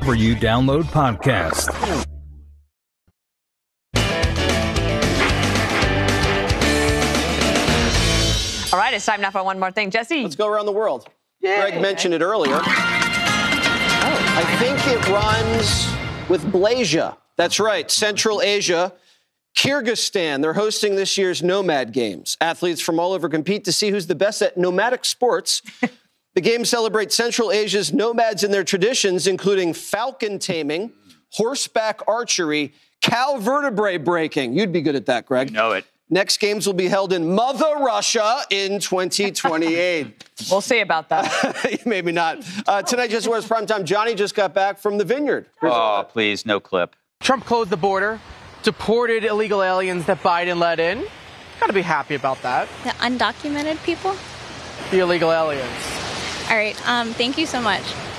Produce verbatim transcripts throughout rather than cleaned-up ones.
wherever you download podcasts. All right, it's time now for one more thing. Jesse. Let's go around the world. Yay. Greg mentioned it earlier. Oh, I think it runs with Blazia. That's right, Central Asia. Kyrgyzstan, they're hosting this year's Nomad Games. Athletes from all over compete to see who's the best at nomadic sports. The games celebrate Central Asia's nomads and their traditions, including falcon taming, horseback archery, cow vertebrae breaking. You'd be good at that, Greg. You know it. Next games will be held in Mother Russia in twenty twenty-eight. We'll see about that. Maybe not. Uh, tonight, Just West Primetime, Johnny just got back from the Vineyard. Here's oh, please, no clip. Trump closed the border, deported illegal aliens that Biden let in. Got to be happy about that. The undocumented people? The illegal aliens. All right. Um, thank you so much.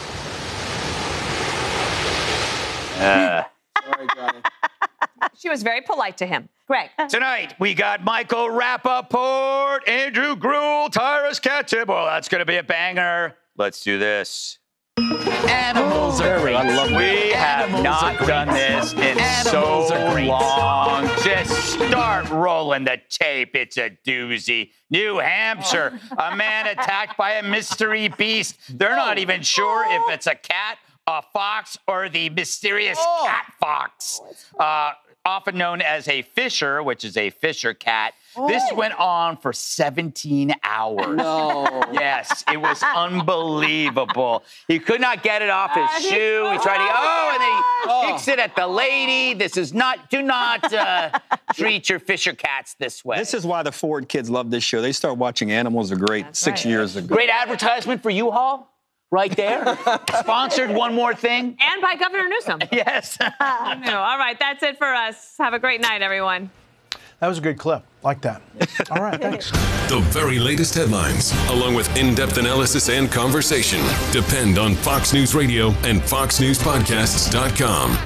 Uh. Sorry, Johnny. She was very polite to him. Greg. Tonight, we got Michael Rappaport, Andrew Gruel, Tyrus Ketchum. Well, that's going to be a banger. Let's do this. Animals are great. I love we have Animals not done this in Animals so are great. long. Just start rolling the tape. It's a doozy. New Hampshire, a man attacked by a mystery beast. They're not even sure if it's a cat, a fox, or the mysterious Oh. cat fox. Uh, often known as a fisher, which is a fisher cat. Oh. This went on for seventeen hours. No. Yes, it was unbelievable. He could not get it off his shoe. He tried to, oh, and then he Oh. kicks it at the lady. This is not, do not uh, treat your fisher cats this way. This is why the Ford kids love this show. They start watching Animals Are Great That's six right. years ago. Great advertisement for U-Haul right there. Sponsored One More Thing. And by Governor Newsom. Yes. No. All right, that's it for us. Have a great night, everyone. That was a good clip. Like that. All right, thanks. The very latest headlines, along with in-depth analysis and conversation, depend on Fox News Radio and fox news podcasts dot com.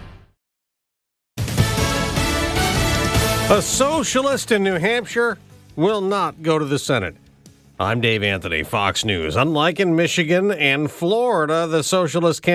A socialist in New Hampshire will not go to the Senate. I'm Dave Anthony, Fox News. Unlike in Michigan and Florida, the socialist can't